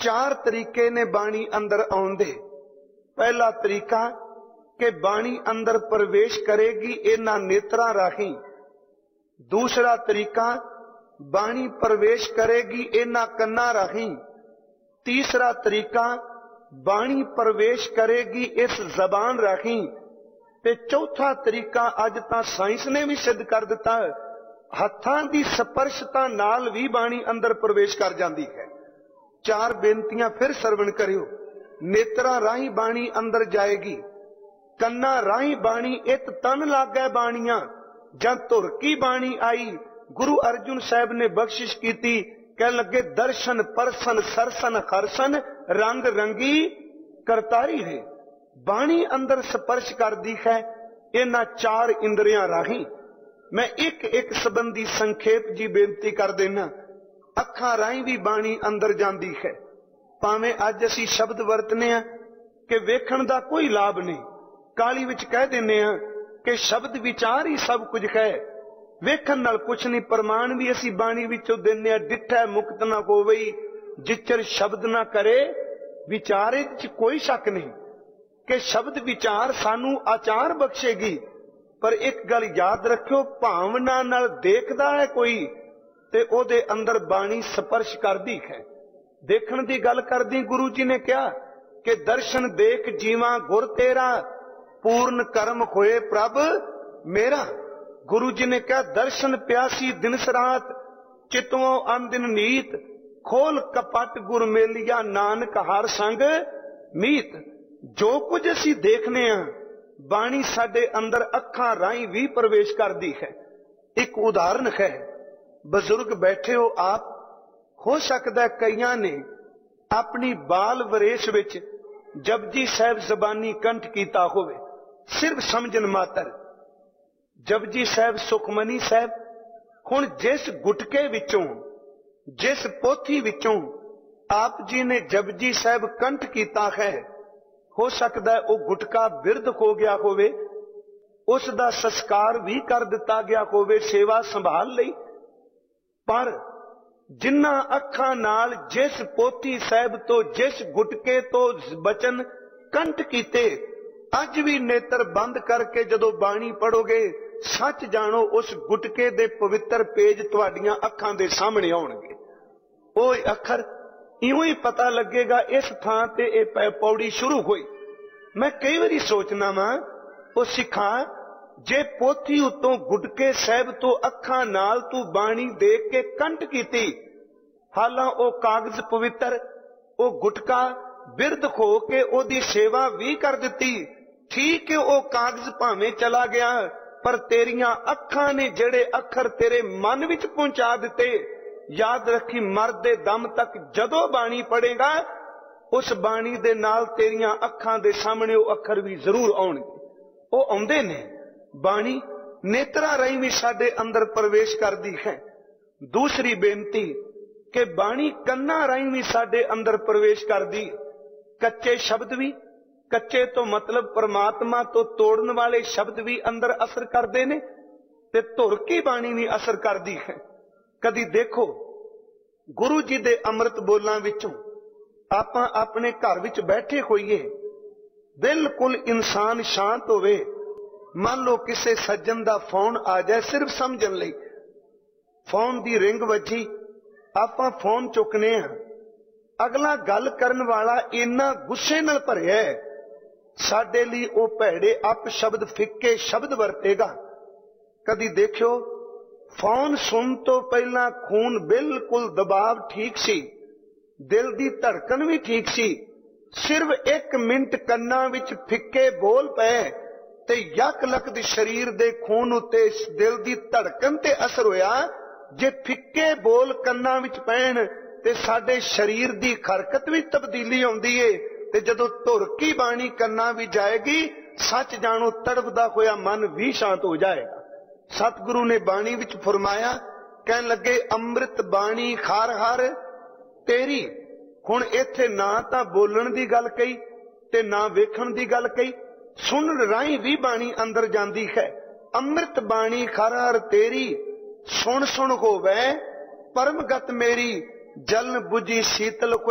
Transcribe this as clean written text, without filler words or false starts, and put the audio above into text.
चार तरीके ने बाणी अंदर आउण दे। पहला तरीका कि बाणी अंदर प्रवेश करेगी इन्हां नेत्रां राहीं। दूसरा तरीका बाणी प्रवेश करेगी इन्हां कन्नां राहीं। तीसरा तरीका बाणी प्रवेश करेगी इस जबान राहीं। ते चौथा तरीका अज तां साइंस ने भी सिद्ध कर दिता, हत्थां दी स्पर्शता नाल भी बाणी अंदर प्रवेश कर जाती है। चार बेनतियां फिर सरवण करियो। नेत्रां राहीं बाणी अंदर जाएगी, कन्नां राहीं बाणी इत तन लागै बाणियां। जब धुर की बाणी आई, गुरु अर्जुन साहब ने बख्शिश की, कह लगे दर्शन परसन सरसन खरसन रंग रंगी करतारी है। बाणी अंदर स्पर्श कर दी है इन्हां चार इंद्रियां राहीं। मैं एक एक संबंधी संखेप जी बेनती कर देना। अखां राहीं भी बाणी अंदर जाती है। भावें अज असीं शब्द वरतने आ कि वेखण दा कोई लाभ नहीं, काली विच कह दिंदे आ कि शब्द विचार ही सब कुछ है, वेखण नाल कुछ नहीं। प्रमाण भी असीं बाणी विचों दिंदे आ, डिठै मुक्त ना होवई जिचर शब्द ना करे विचार। च कोई शक नहीं कि शब्द विचार सानू आचार बख्शेगी। पर एक गल याद रखियो, भावना नाल देखदा है कोई ते ओदे अंदर बाणी स्पर्श करदी है। देखण दी गल करदी गुरु जी ने कहा कि दर्शन देख जीवा गुर तेरा, पूर्ण कर्म होए प्रभ मेरा। गुरु जी ने कहा दर्शन प्यासी दिन सरात, चितवों अनदिन नीत, खोल कपट गुर मेलिया नानक हर संग मीत। जो कुछ असीं देखने आ बाणी साडे अंदर अखां राहीं भी प्रवेश करदी है। एक उदाहरण है, बजुर्ग बैठे हो आप, हो सकता कईयां ने अपनी बाल वरेश विच जपजी साहब जबानी कंठ कीता होवे, सिर्फ समझन मात्र। जपजी साहब सुखमनी साहब हुण जिस गुटके विचों जिस पोथी विचों आप जी ने जपजी साहब कंठ कीता है, हो सकता है वह गुटका बिरध हो गया होवे, उसका संस्कार भी कर दिता गया होवे सेवा संभाल लई। पर जिन्हां अखां नाल जिस पोथी साहब तो जिस गुटके तो बचन कंठ कीते, अज भी नेत्र बंद करके जदों बाणी पढ़ोगे सच जानो उस गुटके दे पवित्र पेज तुहाडियां अखां दे सामने आउणगे। ओह अखर इउं ही पता लगेगा इस थां ते इह पौड़ी शुरू हुई। मैं कई बारी सोचना वा ओ सिखा, जे पोथी उतों गुटके साहब तो अखां नाल तू बाणी देख के कंठ कीती, हालां ओ कागज पवित्र, ओ गुटका बिरध हो के ओदी सेवा भी कर दिती। ठीक है, ओ कागज भावें चला गया, पर तेरियां अखां ने जेड़े अखर तेरे मन विच पहुंचा दिते। याद रखी, मरदे दम तक जदों बाणी पढ़ेगा उस बाणी दे नाल तेरियां अखां दे सामने वो अखर भी जरूर आउणगे। वो आउंदे ने। बाणी नेत्रा राहीं भी साडे अंदर प्रवेश करदी है। दूसरी बेनती कि बाणी कन्नां राहीं भी साडे अंदर प्रवेश करदी। कच्चे शब्द भी, कच्चे तो मतलब परमात्मा तो तोड़न वाले शब्द भी अंदर असर करते ने, ते धुर की बाणी भी असर करती है। कदी देखो गुरु जी दे अमृत बोलां विचों आपां अपने घर विच बैठे होइए, बिल्कुल इंसान शांत होवे, मान लो किसी सज्जन दा फोन आ जाए सिर्फ समझन लई, फोन दी रिंग वजी, आपां फोन चुकने आ, अगला गल करन वाला इन्ना गुस्से नाल भरिया है, साडे लई ओ भैड़े अप शब्द फिक्के शब्द वरतेगा। कदी देखियो फोन सुन तो पहला खून बिल्कुल दबाव ठीक सी, दिल दी धड़कन भी ठीक सी, सिर्फ एक मिनट कन्नां विच फिक्के बोल पे ते यक लकद शरीर दे खून उत्ते दिल दी धड़कन ते असर होया। जे फिक्के बोल कन्नां विच पैण ते साडे शरीर दी हरकत विच तब्दीली आउंदी है, ते जदों धुर की बाणी कन्नां विच जाएगी सच जानो तड़पदा होया मन भी शांत हो जाएगा। सतगुरु ने बाणी विच फरमाया, कहन लगे अमृत बाणी खार हार तेरी। हुण इत्थे ना तां बोलण दी गल कही ते ना वेखण दी गल कही, सुनन राहीं भी बाणी अंदर जांदी है। अमृत बाणी खार हार तेरी, सुन सुन होवै परमगत मेरी, जलन बुझी शीतल